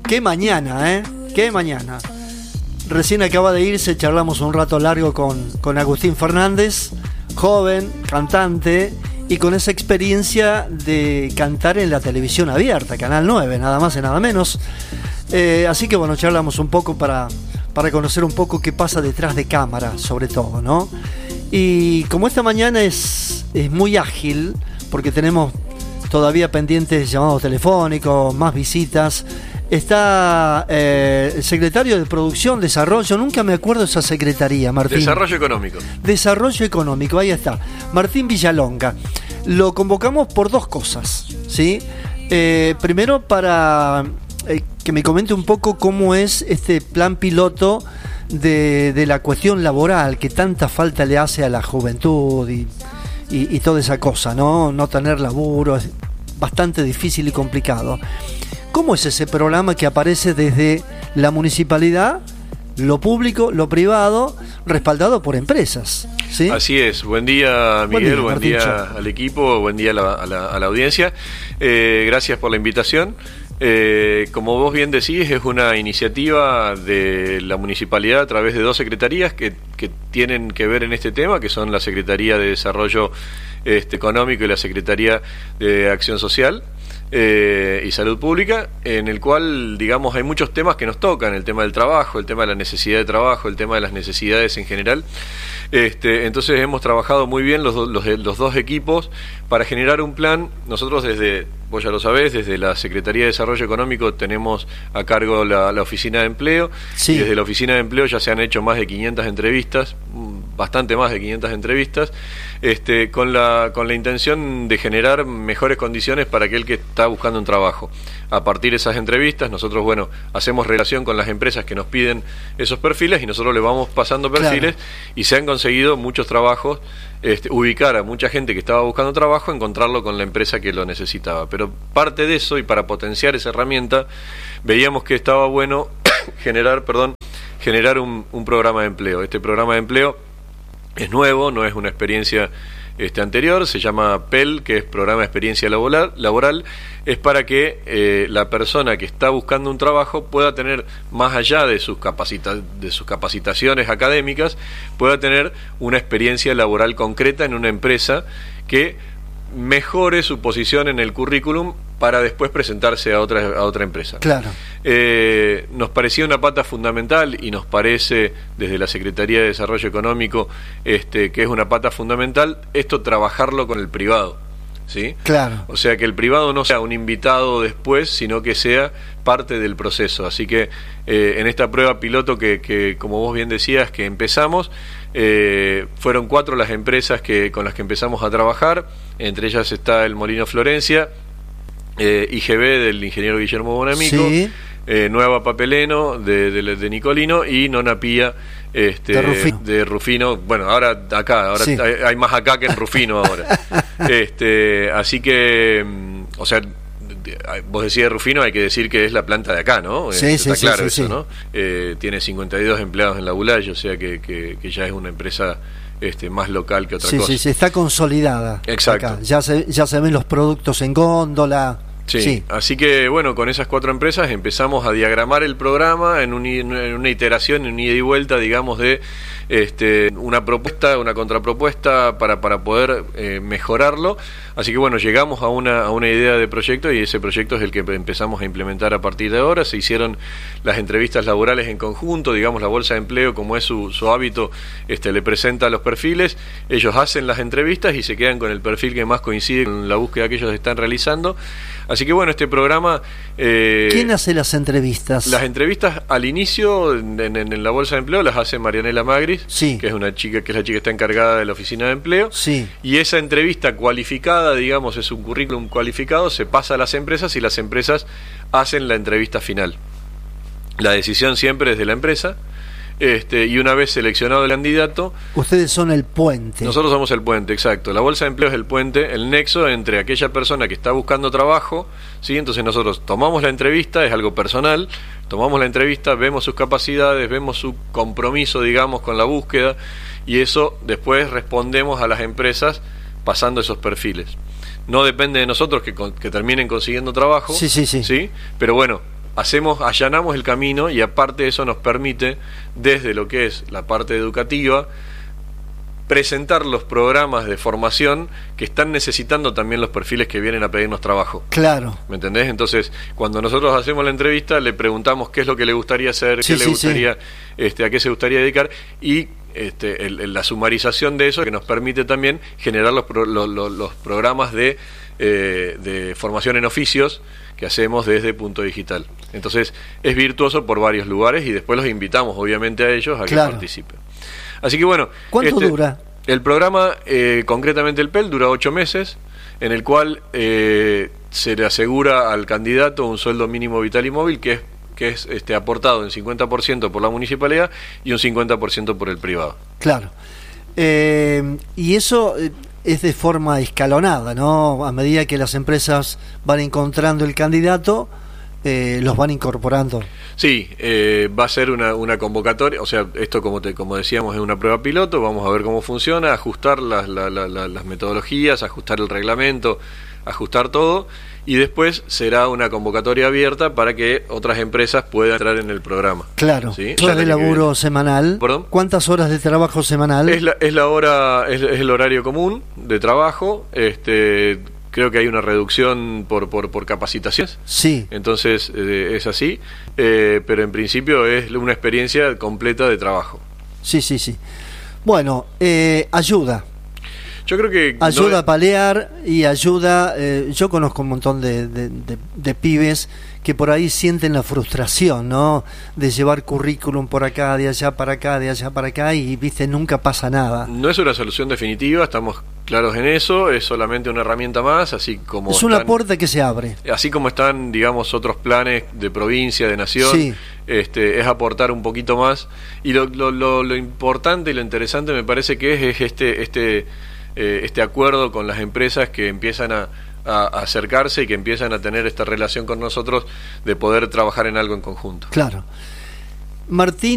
Qué mañana, ¿eh? Qué mañana. Recién acaba de irse, charlamos un rato largo con Agustín Fernández, joven, cantante, y con esa experiencia de cantar en la televisión abierta, Canal 9, nada más y nada menos. Así que bueno, charlamos un poco para conocer un poco qué pasa detrás de cámara, sobre todo, ¿no? Y como esta mañana es muy ágil, porque tenemos todavía pendientes llamados telefónicos, más visitas, está el secretario de Producción, Desarrollo, nunca me acuerdo esa secretaría, Martín. Desarrollo Económico. Desarrollo Económico, ahí está, Martín Villalonga. Lo convocamos por dos cosas, ¿sí? Primero para que me comente un poco cómo es este plan piloto de la cuestión laboral que tanta falta le hace a la juventud y toda esa cosa, ¿no? No tener laburo es bastante difícil y complicado. ¿Cómo es ese programa que aparece desde la municipalidad, lo público, lo privado, respaldado por empresas? ¿Sí? Así es. Buen día, Miguel, buen día al equipo, buen día a la audiencia. Gracias por la invitación. Como vos bien decís, es una iniciativa de la municipalidad a través de dos secretarías que tienen que ver en este tema, que son la Secretaría de Desarrollo Económico y la Secretaría de Acción Social y Salud Pública, en el cual, digamos, hay muchos temas que nos tocan: el tema del trabajo, el tema de la necesidad de trabajo, el tema de las necesidades en general. Entonces hemos trabajado muy bien los dos equipos para generar un plan. Nosotros vos ya lo sabés, desde la Secretaría de Desarrollo Económico tenemos a cargo la Oficina de Empleo. Sí. Y desde la Oficina de Empleo ya se han hecho más de 500 entrevistas, bastante más de 500 entrevistas, con la intención de generar mejores condiciones para aquel que está buscando un trabajo. A partir de esas entrevistas, nosotros, bueno, hacemos relación con las empresas que nos piden esos perfiles y nosotros le vamos pasando perfiles. Claro. Y se han conseguido muchos trabajos, ubicar a mucha gente que estaba buscando trabajo, encontrarlo con la empresa que lo necesitaba. Pero parte de eso, y para potenciar esa herramienta, veíamos que estaba bueno generar un programa de empleo. Este programa de empleo es nuevo, no es una experiencia anterior, se llama PEL, que es Programa de Experiencia Laboral. Es para que la persona que está buscando un trabajo pueda tener, más allá de sus capacitaciones académicas, pueda tener una experiencia laboral concreta en una empresa que mejore su posición en el currículum para después presentarse a otra empresa. Claro. Nos parecía una pata fundamental, y nos parece desde la Secretaría de Desarrollo Económico que es una pata fundamental esto, trabajarlo con el privado, ¿sí? Claro. O sea, que el privado no sea un invitado después, sino que sea parte del proceso. Así que en esta prueba piloto que como vos bien decías, que empezamos, fueron 4 las empresas con las que empezamos a trabajar. Entre ellas está el Molino Florencia, IGB del ingeniero Guillermo Bonamico, sí. Nueva Papeleno de Nicolino, y Nonapía de Rufino. Bueno, ahora sí. hay más acá que en Rufino ahora. Así que, o sea, vos decías Rufino, hay que decir que es la planta de acá, ¿no? Sí, está claro sí, eso, sí. ¿no? Tiene 52 empleados en la Bulay, o sea que ya es una empresa más local que otra cosa. Sí, está consolidada. Exacto. Acá. Ya se ven los productos en góndola. Sí, así que bueno, con esas 4 empresas empezamos a diagramar el programa en una iteración, en un ida y vuelta, digamos, de una propuesta, una contrapropuesta para poder mejorarlo. Así que bueno, llegamos a una idea de proyecto, y ese proyecto es el que empezamos a implementar a partir de ahora. Se hicieron las entrevistas laborales en conjunto, digamos, la Bolsa de Empleo, como es su hábito, le presenta los perfiles, ellos hacen las entrevistas y se quedan con el perfil que más coincide con la búsqueda que ellos están realizando. Así que bueno, este programa... ¿Quién hace las entrevistas? Las entrevistas al inicio en la Bolsa de Empleo las hace Marianela Magris, sí. que es la chica que está encargada de la Oficina de Empleo. Sí. Y esa entrevista cualificada, digamos, es un currículum cualificado, se pasa a las empresas y las empresas hacen la entrevista final. La decisión siempre es de la empresa. Y una vez seleccionado el candidato... Ustedes son el puente. Nosotros somos el puente, exacto. La Bolsa de Empleo es el puente, el nexo entre aquella persona que está buscando trabajo, ¿sí? Entonces nosotros tomamos la entrevista, es algo personal, tomamos la entrevista, vemos sus capacidades, vemos su compromiso, digamos, con la búsqueda, y eso después respondemos a las empresas pasando esos perfiles. No depende de nosotros que terminen consiguiendo trabajo, sí. Pero bueno, allanamos el camino, y aparte eso nos permite, desde lo que es la parte educativa, presentar los programas de formación que están necesitando también los perfiles que vienen a pedirnos trabajo. Claro. ¿Me entendés? Entonces, cuando nosotros hacemos la entrevista, le preguntamos qué es lo que le gustaría hacer, qué le gustaría, a qué se gustaría dedicar, y la sumarización de eso que nos permite también generar los programas de formación en oficios que hacemos desde Punto Digital. Entonces, es virtuoso por varios lugares, y después los invitamos, obviamente, a ellos a que participen. Así que bueno, ¿cuánto dura? El programa, concretamente el PEL, dura 8 meses, en el cual se le asegura al candidato un sueldo mínimo vital y móvil que es aportado en 50% por la municipalidad y un 50% por el privado. Claro. Y eso es de forma escalonada, ¿no? A medida que las empresas van encontrando el candidato, los van incorporando. Sí, va a ser una convocatoria, o sea, esto como decíamos es una prueba piloto, vamos a ver cómo funciona, ajustar las metodologías, ajustar el reglamento, ajustar todo, y después será una convocatoria abierta para que otras empresas puedan entrar en el programa. Claro. ¿Sí? ¿Horas de laburo semanal? ¿Perdón? ¿Cuántas horas de trabajo semanal? Es el horario común de trabajo. Creo que hay una reducción por capacitaciones. Sí. Entonces es así, pero en principio es una experiencia completa de trabajo. Sí. Bueno, ayuda. Yo creo que ayuda a paliar y ayuda. Yo conozco un montón de pibes que por ahí sienten la frustración, ¿no? De llevar currículum por acá, de allá para acá, de allá para acá, y viste, nunca pasa nada. No es una solución definitiva, estamos claros en eso, es solamente una herramienta más, así como es una puerta que se abre. Así como están, digamos, otros planes de provincia, de nación, sí. Es aportar un poquito más. Y lo importante y lo interesante me parece que es este acuerdo con las empresas que empiezan a acercarse y que empiezan a tener esta relación con nosotros de poder trabajar en algo en conjunto. Claro. Martín